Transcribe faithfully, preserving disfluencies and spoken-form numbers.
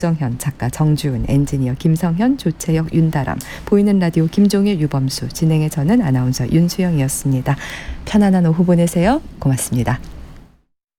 정현, 작가 정주은, 엔지니어 김성현, 조채혁, 윤다람, 보이는 라디오 김종일, 유범수, 진행의 저는 아나운서 윤수영이었습니다. 편안한 오후 보내세요. 고맙습니다.